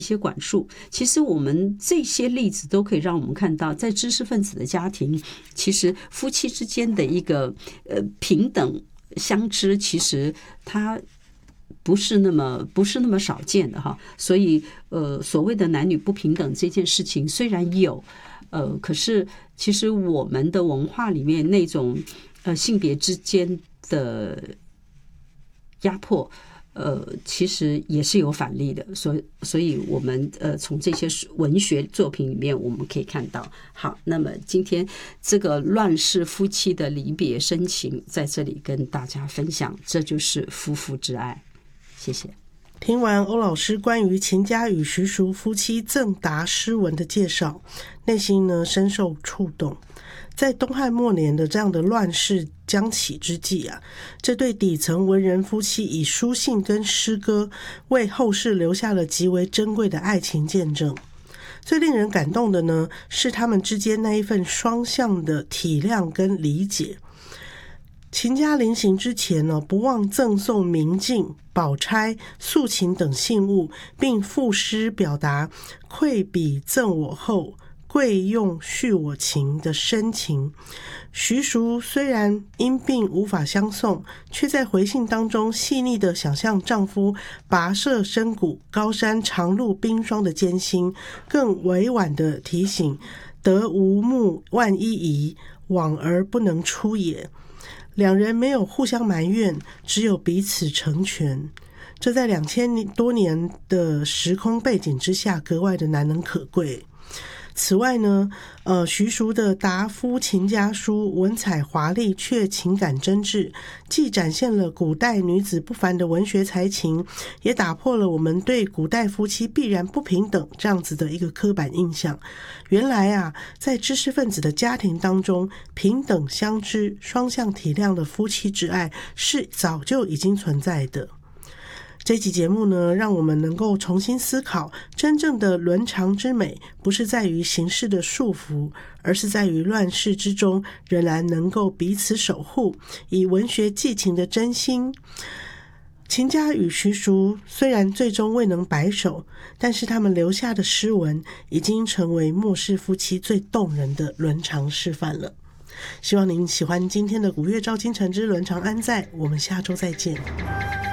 一些管束。其实我们这些例子都可以让我们看到，在知识分子的家庭，其实夫妻之间的一个平等相知，其实它不是那么少见的哈。所以所谓的男女不平等这件事情虽然有，可是其实我们的文化里面那种性别之间的压迫，其实也是有反例的，所以我们从这些文学作品里面我们可以看到。好，那么今天这个乱世夫妻的离别深情在这里跟大家分享，这就是夫妇之爱。谢谢。 听完欧老师关于秦家与徐淑夫妻赠答诗文的介绍，内心呢深受触动。在东汉末年的这样的乱世将起之际啊，这对底层文人夫妻以书信跟诗歌为后世留下了极为珍贵的爱情见证。最令人感动的呢，是他们之间那一份双向的体谅跟理解。秦家临行之前呢，不忘赠送明镜、宝钗、素琴等信物，并赋诗表达馈笔赠我后，贵用续我情的深情。徐淑虽然因病无法相送，却在回信当中细腻地想象丈夫跋涉深谷、高山长路冰霜的艰辛，更委婉地提醒得无目万一疑，往而不能出也。两人没有互相埋怨，只有彼此成全。这在2000多年的时空背景之下格外的难能可贵。此外呢，徐淑的答夫秦家书文采华丽，却情感真挚，既展现了古代女子不凡的文学才情，也打破了我们对古代夫妻必然不平等这样子的一个刻板印象。原来啊，在知识分子的家庭当中，平等相知、双向体谅的夫妻之爱是早就已经存在的。这期节目呢，让我们能够重新思考，真正的伦常之美不是在于形式的束缚，而是在于乱世之中仍然能够彼此守护，以文学寄情的真心。秦家与徐淑虽然最终未能白首，但是他们留下的诗文已经成为末世夫妻最动人的伦常示范了。希望您喜欢今天的古月照今晨之伦常安在，我们下周再见。